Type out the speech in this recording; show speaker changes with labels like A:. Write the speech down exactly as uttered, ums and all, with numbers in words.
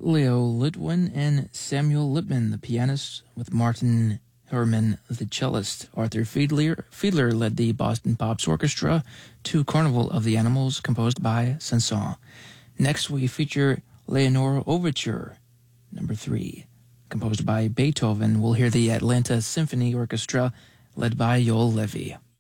A: Leo Litwin and Samuel Lipman, the pianist, with Martin Herman, the cellist. Arthur Fiedler, Fiedler led the Boston Pops Orchestra to Carnival of the Animals, composed by Saint-Saëns. Next, we feature Leonore Overture, number three, composed by Beethoven. We'll hear the Atlanta Symphony Orchestra, led by Joel Levy.